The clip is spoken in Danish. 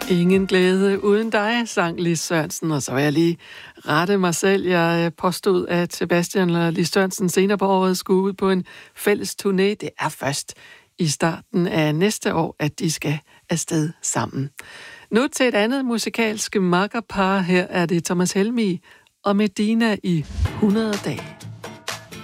Ingen glæde uden dig, sang Lis Sørensen. Og så vil jeg lige rette mig selv. Jeg påstod, at Sebastian og Lis Sørensen senere på året skulle ud på en fælles turné. Det er først i starten af næste år, at de skal afsted sammen. Nu til et andet musikalsk makkerpar. Her er det Thomas Helmig og Medina i 100 dage.